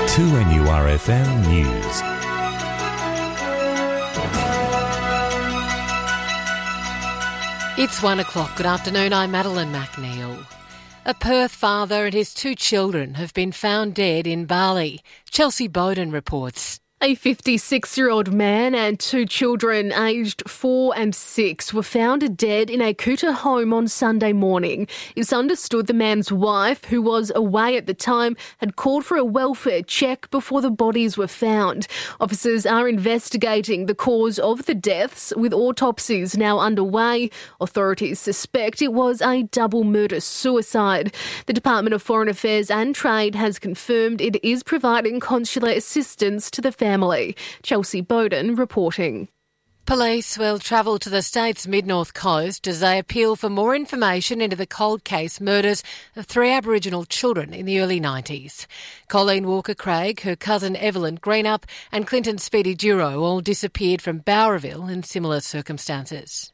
2NURFM News. It's 1 o'clock. Good afternoon, I'm Madeline McNeil. A Perth father and his 2 children have been found dead in Bali. Chelsea Bowden reports. A 56-year-old man and 2 children aged 4 and 6 were found dead in a Kuta home on Sunday morning. It's understood the man's wife, who was away at the time, had called for a welfare check before the bodies were found. Officers are investigating the cause of the deaths, with autopsies now underway. Authorities suspect it was a double murder-suicide. The Department of Foreign Affairs and Trade has confirmed it is providing consular assistance to the family. Chelsea Bowden reporting. Police will travel to the state's mid-north coast as they appeal for more information into the cold case murders of 3 Aboriginal children in the early 90s. Colleen Walker-Craig, her cousin Evelyn Greenup and Clinton Speedy Duro all disappeared from Bowraville in similar circumstances.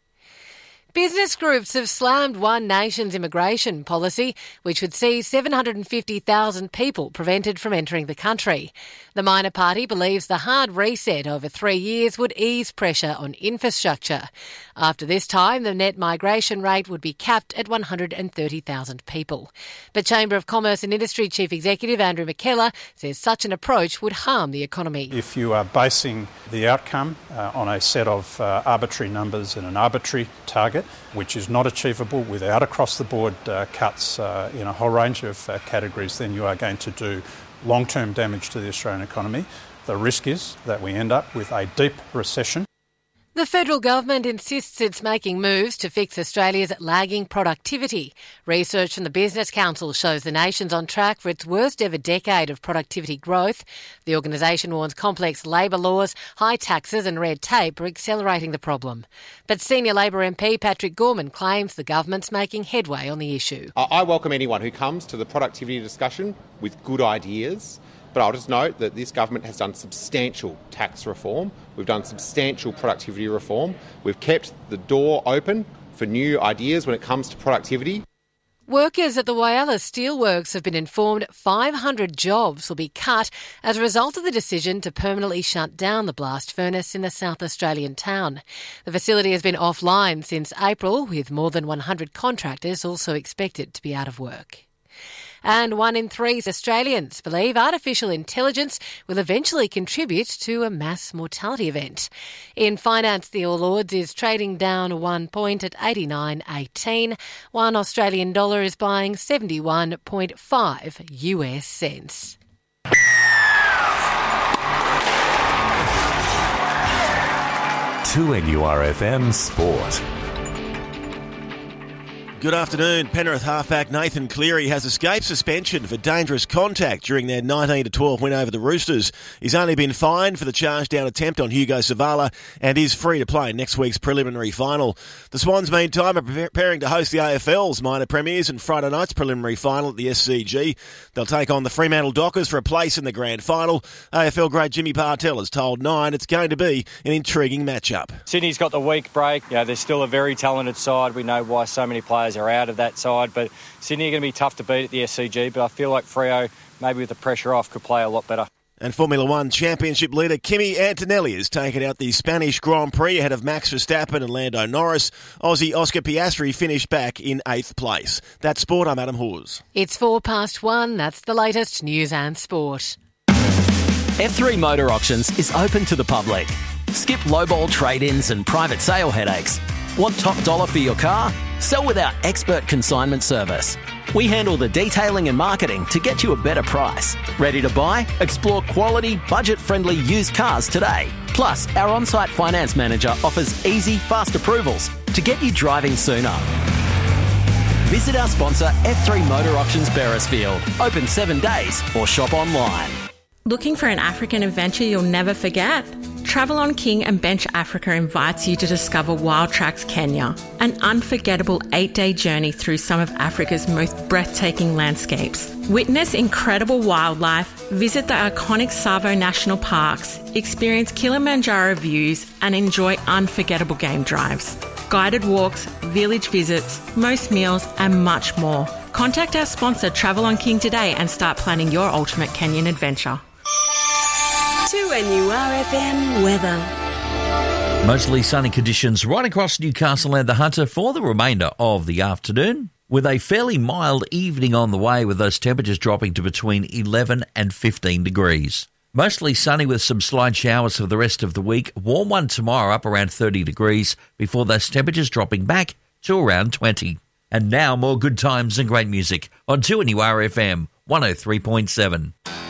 Business groups have slammed One Nation's immigration policy, which would see 750,000 people prevented from entering the country. The minor party believes the hard reset over 3 years would ease pressure on infrastructure. After this time, the net migration rate would be capped at 130,000 people. But Chamber of Commerce and Industry Chief Executive Andrew McKellar says such an approach would harm the economy. If you are basing the outcome on a set of arbitrary numbers and an arbitrary target, which is not achievable without across-the-board cuts in a whole range of categories, then you are going to do long-term damage to the Australian economy. The risk is that we end up with a deep recession. The federal government insists it's making moves to fix Australia's lagging productivity. Research from the Business Council shows the nation's on track for its worst ever decade of productivity growth. The organisation warns complex labour laws, high taxes and red tape are accelerating the problem. But senior Labor MP Patrick Gorman claims the government's making headway on the issue. I welcome anyone who comes to the productivity discussion with good ideas. But I'll just note that this government has done substantial tax reform. We've done substantial productivity reform. We've kept the door open for new ideas when it comes to productivity. Workers at the Whyalla Steelworks have been informed 500 jobs will be cut as a result of the decision to permanently shut down the blast furnace in the South Australian town. The facility has been offline since April, with more than 100 contractors also expected to be out of work. And 1 in 3 Australians believe artificial intelligence will eventually contribute to a mass mortality event. In finance, the All Ords is trading down 1 point at 89.18. 1 Australian dollar is buying 71.5 US cents. To NURFM Sport. Good afternoon. Penrith halfback Nathan Cleary has escaped suspension for dangerous contact during their 19-12 win over the Roosters. He's only been fined for the charge-down attempt on Hugo Savala and is free to play next week's preliminary final. The Swans, meantime, are preparing to host the AFL's minor premiers and Friday night's preliminary final at the SCG. They'll take on the Fremantle Dockers for a place in the grand final. AFL great Jimmy Bartell has told Nine it's going to be an intriguing matchup. Sydney's got the week break. They're still a very talented side. We know why so many players are out of that side, but Sydney are going to be tough to beat at the SCG, but I feel like Freo, maybe with the pressure off, could play a lot better. And Formula One Championship leader Kimi Antonelli has taken out the Spanish Grand Prix ahead of Max Verstappen and Lando Norris. Aussie Oscar Piastri finished back in 8th place. That's sport. I'm Adam Hawes. It's 1:04. That's the latest news and sport. F3 Motor Auctions is open to the public. Skip lowball trade-ins and private sale headaches. Want top dollar for your car? Sell with our expert consignment service. We handle the detailing and marketing to get you a better price. Ready to buy? Explore quality, budget-friendly used cars today. Plus, our on-site finance manager offers easy, fast approvals to get you driving sooner. Visit our sponsor, F3 Motor Auctions Beresfield. Open 7 days or shop online. Looking for an African adventure you'll never forget? Travel on King and Bench Africa invites you to discover Wild Tracks Kenya, an unforgettable 8-day journey through some of Africa's most breathtaking landscapes. Witness incredible wildlife, visit the iconic Tsavo National Parks, experience Kilimanjaro views and enjoy unforgettable game drives. Guided walks, village visits, most meals and much more. Contact our sponsor Travel on King today and start planning your ultimate Kenyan adventure. 2NURFM weather. Mostly sunny conditions right across Newcastle and the Hunter for the remainder of the afternoon, with a fairly mild evening on the way, with those temperatures dropping to between 11 and 15 degrees. Mostly sunny with some slight showers for the rest of the week. Warm one tomorrow, up around 30 degrees, before those temperatures dropping back to around 20. And now more good times and great music on 2NURFM 103.7.